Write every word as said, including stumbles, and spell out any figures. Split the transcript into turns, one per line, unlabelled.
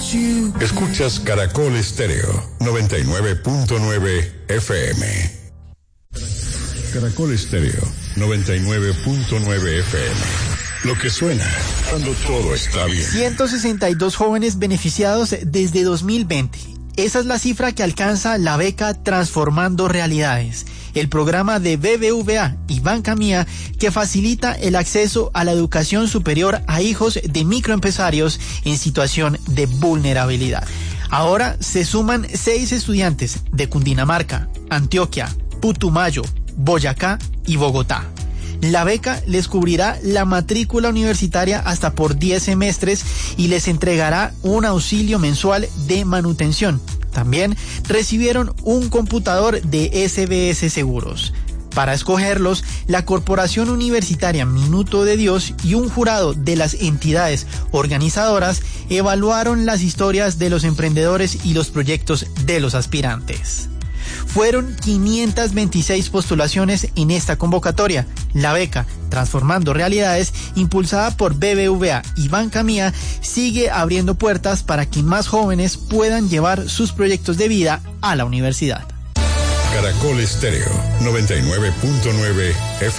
Escuchas Caracol Estéreo noventa y nueve punto nueve F M. Caracol Estéreo noventa y nueve punto nueve F M. Lo que suena cuando todo está bien.
ciento sesenta y dos jóvenes beneficiados desde dos mil veinte. Esa es la cifra que alcanza la beca Transformando Realidades, el programa de B B V A y Banca Mía que facilita el acceso a la educación superior a hijos de microempresarios en situación de vulnerabilidad. Ahora se suman seis estudiantes de Cundinamarca, Antioquia, Putumayo, Boyacá y Bogotá. La beca les cubrirá la matrícula universitaria hasta por diez semestres y les entregará un auxilio mensual de manutención. También recibieron un computador de S B S Seguros. Para escogerlos, la Corporación Universitaria Minuto de Dios y un jurado de las entidades organizadoras evaluaron las historias de los emprendedores y los proyectos de los aspirantes. Fueron quinientas veintiséis postulaciones en esta convocatoria. La beca Transformando Realidades, impulsada por B B V A y Banca Mía, sigue abriendo puertas para que más jóvenes puedan llevar sus proyectos de vida a la universidad.
Caracol Estéreo noventa y nueve punto nueve F M.